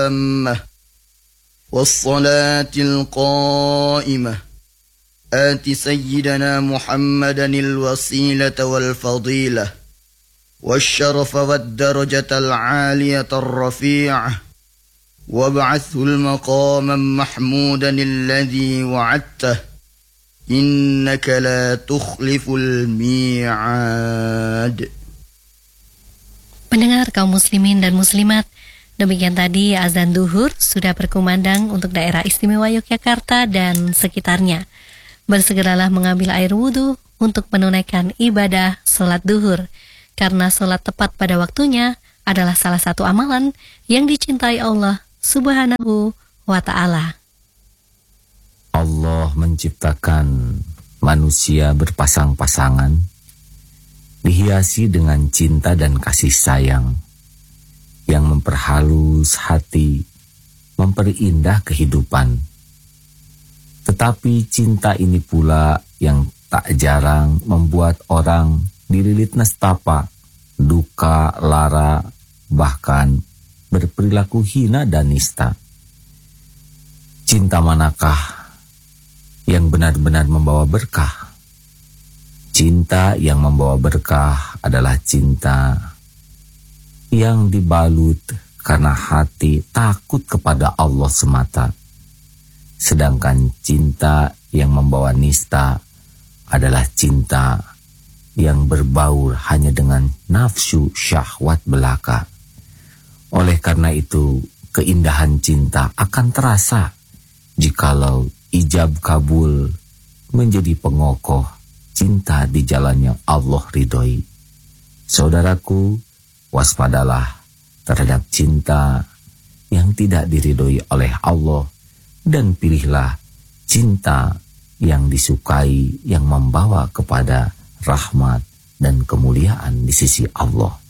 التامة والصلاة القائمة آت سيدنا محمدا الوسيلة والفضيلة والشرف والدرجة العالية الرفيعة وابعثه المقاما محمودا الذي وعدته إنك لا تخلف الميعاد. Pendengar kaum muslimin dan muslimat, demikian tadi azan duhur sudah berkumandang untuk daerah istimewa Yogyakarta dan sekitarnya. Bersegeralah mengambil air wudhu untuk menunaikan ibadah sholat duhur, karena sholat tepat pada waktunya adalah salah satu amalan yang dicintai Allah Subhanahu wa Ta'ala. Allah menciptakan manusia berpasang-pasangan, dihiasi dengan cinta dan kasih sayang yang memperhalus hati, memperindah kehidupan. Tetapi cinta ini pula yang tak jarang membuat orang dililit nestapa, duka, lara, bahkan berperilaku hina dan nista. Cinta manakah yang benar-benar membawa berkah? Cinta yang membawa berkah adalah cinta yang dibalut karena hati takut kepada Allah semata. Sedangkan cinta yang membawa nista adalah cinta yang berbaur hanya dengan nafsu syahwat belaka. Oleh karena itu, keindahan cinta akan terasa jikalau ijab kabul menjadi pengokoh cinta di jalan yang Allah ridhoi. Saudaraku, waspadalah terhadap cinta yang tidak diridhoi oleh Allah dan pilihlah cinta yang disukai yang membawa kepada rahmat dan kemuliaan di sisi Allah.